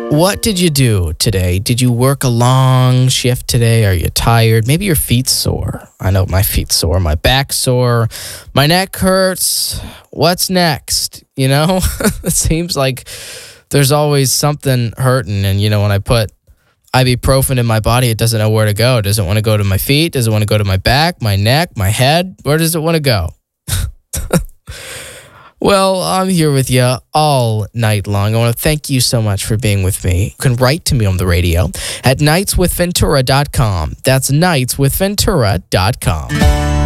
What did you do today? Did you work a long shift today? Are you tired? Maybe your feet's sore. I know my feet's sore, my back's sore, my neck hurts. What's next? You know, it seems like there's always something hurting. And, you know, when I put ibuprofen in my body, it doesn't know where to go. Does it want to go to my feet? Does it want to go to my back, my neck, my head? Where does it want to go? Well, I'm here with you all night long. I want to thank you so much for being with me. You can write to me on the radio at nightswithventura.com. That's nightswithventura.com.